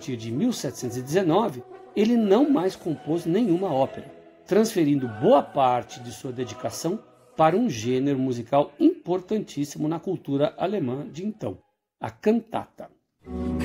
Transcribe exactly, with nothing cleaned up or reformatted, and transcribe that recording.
partir de mil setecentos e dezenove, ele não mais compôs nenhuma ópera, transferindo boa parte de sua dedicação para um gênero musical importantíssimo na cultura alemã de então, a cantata.